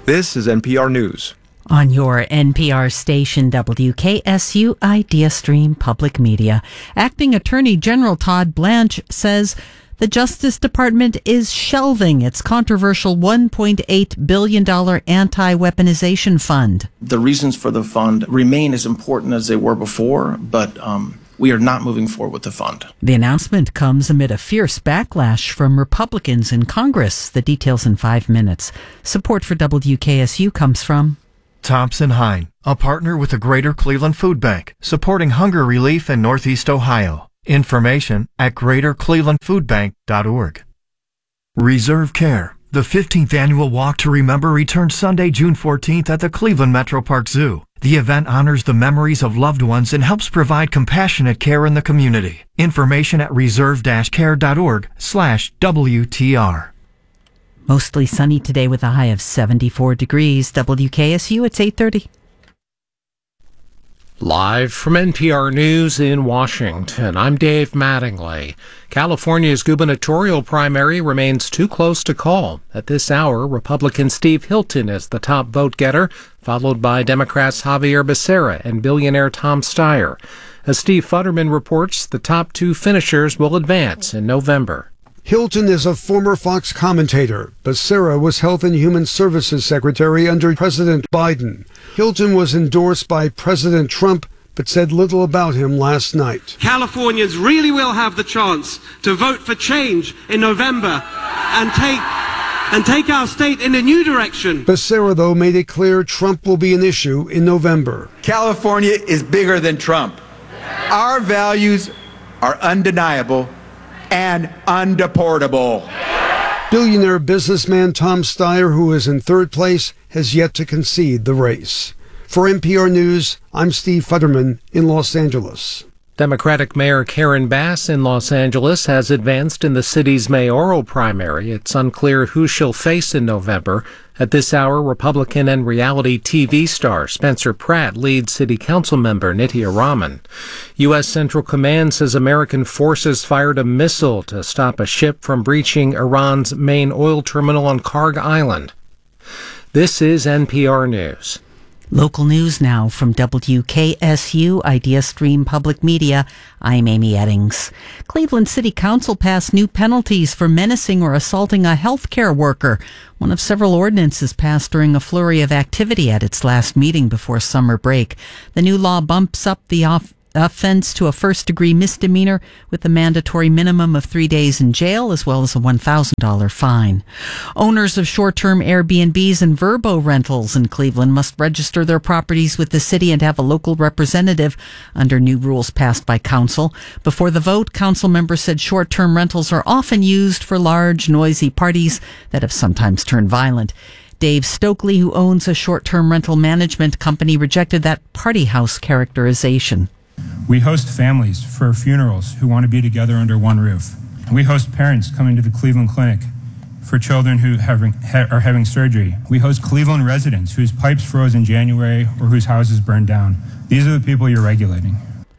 This is NPR News. On your NPR station, WKSU Idea Stream Public Media, Acting Attorney General Todd Blanche says the Justice Department is shelving its controversial $1.8 billion anti-weaponization fund. The reasons for the fund remain as important as they were before, but we are not moving forward with the fund. The announcement comes amid a fierce backlash from Republicans in Congress. The details in 5 minutes. Support for WKSU comes from Thompson Hine, a partner with the Greater Cleveland Food Bank, supporting hunger relief in Northeast Ohio. Information at greaterclevelandfoodbank.org. Reserve Care. The 15th annual Walk to Remember returns Sunday, June 14th at the Cleveland Metro Park Zoo. The event honors the memories of loved ones and helps provide compassionate care in the community. Information at reserve-care.org/WTR. Mostly sunny today with a high of 74 degrees. WKSU, it's 8:30. Live from NPR News in Washington, I'm Dave Mattingly. California's gubernatorial primary remains too close to call. At this hour, Republican Steve Hilton is the top vote getter, followed by Democrats Javier Becerra and billionaire Tom Steyer. As Steve Futterman reports, the top two finishers will advance in November. Hilton is a former Fox commentator. Becerra was Health and Human Services Secretary under President Biden. Hilton was endorsed by President Trump, but said little about him last night. Californians really will have the chance to vote for change in November and take our state in a new direction. Becerra, though, made it clear Trump will be an issue in November. California is bigger than Trump. Our values are undeniable and undeportable. Billionaire businessman Tom Steyer, who is in third place, has yet to concede the race. For NPR News, I'm Steve Futterman in Los Angeles. Democratic Mayor Karen Bass in Los Angeles has advanced in the city's mayoral primary. It's unclear who she'll face in November. At this hour, Republican and reality TV star Spencer Pratt leads City Council member Nitya Raman. U.S. Central Command says American forces fired a missile to stop a ship from breaching Iran's main oil terminal on Karg Island. This is NPR News. Local news now from WKSU Idea Stream Public Media. I'm Amy Eddings. Cleveland City Council passed new penalties for menacing or assaulting a healthcare worker. One of several ordinances passed during a flurry of activity at its last meeting before summer break. The new law bumps up the offense to a first-degree misdemeanor with a mandatory minimum of 3 days in jail as well as a $1,000 fine. Owners of short-term Airbnbs and Vrbo rentals in Cleveland must register their properties with the city and have a local representative under new rules passed by council. Before the vote, council members said short-term rentals are often used for large, noisy parties that have sometimes turned violent. Dave Stokely, who owns a short-term rental management company, rejected that party house characterization. We host families for funerals who want to be together under one roof. We host parents coming to the Cleveland Clinic for children who are having surgery. We host Cleveland residents whose pipes froze in January or whose houses burned down. These are the people you're regulating.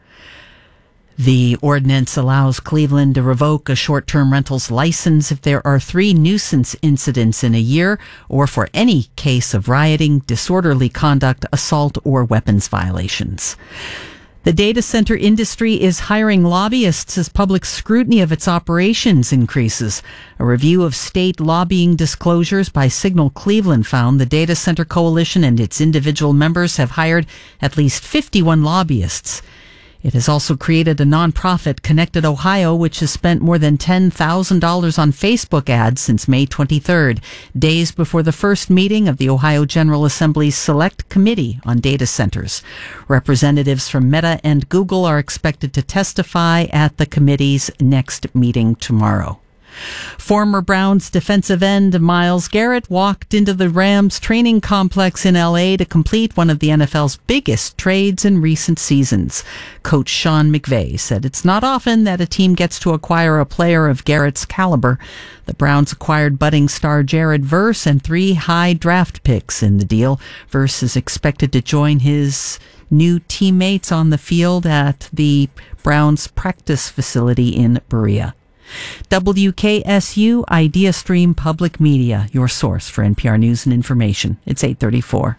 The ordinance allows Cleveland to revoke a short-term rental's license if there are 3 nuisance incidents in a year or for any case of rioting, disorderly conduct, assault, or weapons violations. The data center industry is hiring lobbyists as public scrutiny of its operations increases. A review of state lobbying disclosures by Signal Cleveland found the Data Center Coalition and its individual members have hired at least 51 lobbyists. It has also created a nonprofit, Connected Ohio, which has spent more than $10,000 on Facebook ads since May 23rd, days before the first meeting of the Ohio General Assembly's Select Committee on Data Centers. Representatives from Meta and Google are expected to testify at the committee's next meeting tomorrow. Former Browns defensive end Myles Garrett walked into the Rams training complex in L.A. to complete one of the NFL's biggest trades in recent seasons. Coach Sean McVay said it's not often that a team gets to acquire a player of Garrett's caliber. The Browns acquired budding star Jared Verse and 3 high draft picks in the deal. Verse is expected to join his new teammates on the field at the Browns practice facility in Berea. WKSU Idea Stream Public Media, your source for NPR news and information. It's 8:34.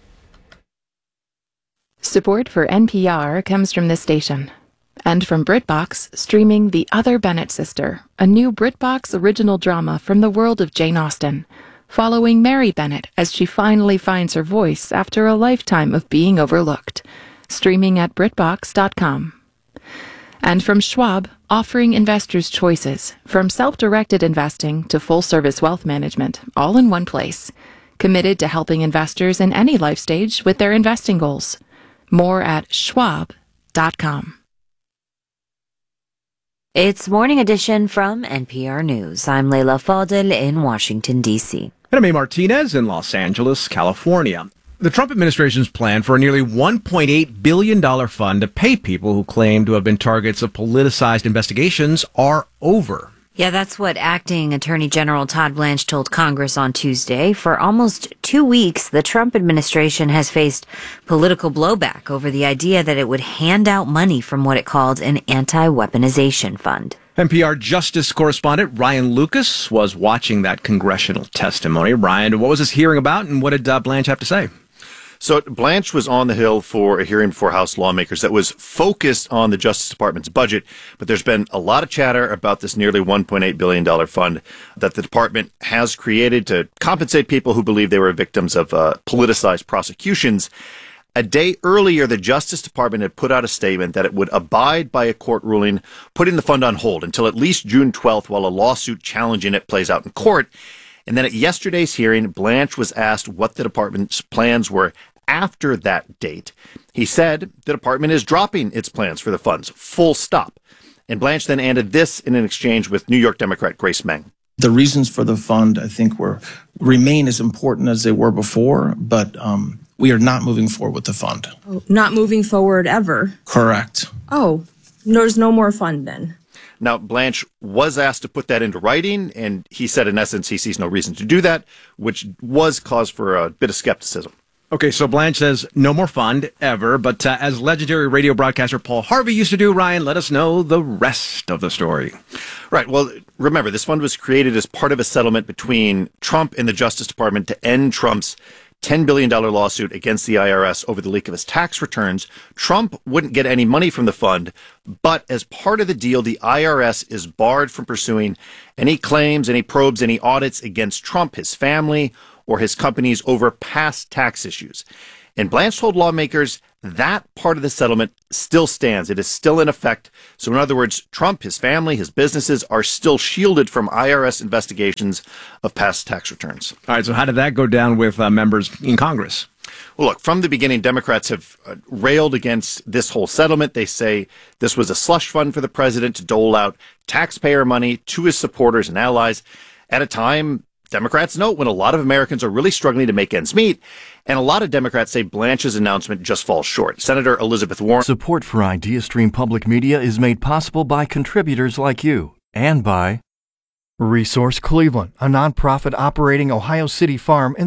Support for NPR comes from this station. And from BritBox, streaming The Other Bennett Sister, a new BritBox original drama from the world of Jane Austen, following Mary Bennett as she finally finds her voice after a lifetime of being overlooked. Streaming at BritBox.com. And from Schwab, offering investors choices, from self-directed investing to full-service wealth management, all in one place. Committed to helping investors in any life stage with their investing goals. More at Schwab.com. It's Morning Edition from NPR News. I'm Leila Fadel in Washington, D.C. And I'm A. Martinez in Los Angeles, California. The Trump administration's plan for a nearly $1.8 billion fund to pay people who claim to have been targets of politicized investigations are over. Yeah, that's what Acting Attorney General Todd Blanche told Congress on Tuesday. For almost 2 weeks, the Trump administration has faced political blowback over the idea that it would hand out money from what it called an anti-weaponization fund. NPR Justice correspondent Ryan Lucas was watching that congressional testimony. Ryan, what was this hearing about, and what did Blanche have to say? So Blanche was on the Hill for a hearing before House lawmakers that was focused on the Justice Department's budget, but there's been a lot of chatter about this nearly $1.8 billion fund that the department has created to compensate people who believe they were victims of politicized prosecutions. A day earlier, the Justice Department had put out a statement that it would abide by a court ruling, putting the fund on hold until at least June 12th while a lawsuit challenging it plays out in court. And then at yesterday's hearing, Blanche was asked what the department's plans were after that date. He said the department is dropping its plans for the funds, full stop. And Blanche then added this in an exchange with New York Democrat Grace Meng. The reasons for the fund, I think, remain as important as they were before, but we are not moving forward with the fund. Not moving forward ever? Correct. Oh, there's no more fund then. Now, Blanche was asked to put that into writing, and he said, in essence, he sees no reason to do that, which was cause for a bit of skepticism. Okay, so Blanche says no more fund ever, but as legendary radio broadcaster Paul Harvey used to do, Ryan, let us know the rest of the story. Right. Well, remember, this fund was created as part of a settlement between Trump and the Justice Department to end Trump's $10 billion lawsuit against the IRS over the leak of his tax returns. Trump wouldn't get any money from the fund, but as part of the deal, the IRS is barred from pursuing any claims, any probes, any audits against Trump, his family, or his companies over past tax issues. And Blanche told lawmakers that part of the settlement still stands. It is still in effect. So in other words, Trump, his family, his businesses are still shielded from IRS investigations of past tax returns. All right, so how did that go down with members in Congress? Well, look, from the beginning, Democrats have railed against this whole settlement. They say this was a slush fund for the president to dole out taxpayer money to his supporters and allies at a time Democrats note when a lot of Americans are really struggling to make ends meet, and a lot of Democrats say Blanche's announcement just falls short. Senator Elizabeth Warren. Support for Idea Stream Public Media is made possible by contributors like you and by Resource Cleveland, a nonprofit operating Ohio City farm in